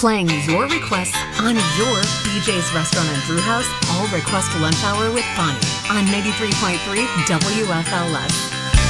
Playing your requests on your BJ's Restaurant and Brew House All Request Lunch Hour with Bonnie on 93.3 WFLS.